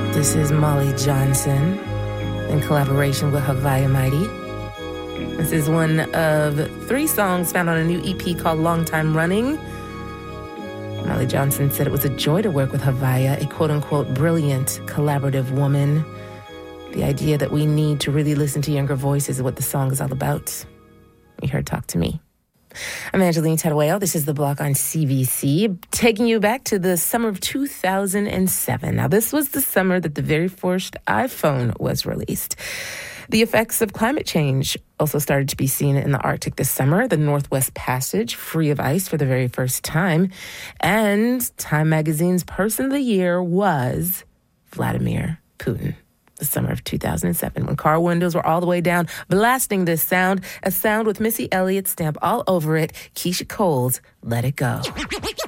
This is Molly Johnson in collaboration with Havaya Mighty. This is one of 3 songs found on a new EP called Long Time Running. Molly Johnson said it was a joy to work with Havaya, a quote-unquote brilliant collaborative woman. The idea that we need to really listen to younger voices is what the song is all about. We heard Talk to Me. I'm Angeline Tadueo. This is The Block on CBC, taking you back to the summer of 2007. Now, this was the summer that the very first iPhone was released. The effects of climate change also started to be seen in the Arctic this summer. The Northwest Passage, free of ice for the very first time. And Time Magazine's Person of the Year was Vladimir Putin. The summer of 2007, when car windows were all the way down, blasting this sound, a sound with Missy Elliott's stamp all over it, Keisha Cole's Let It Go.